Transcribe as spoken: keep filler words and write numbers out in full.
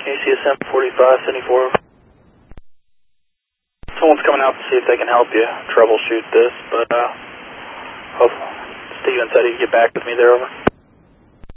A C S M forty-five seventy-four. Someone's coming out to see if they can help you troubleshoot this, but uh, hope Steven said he'd get back with me there, over.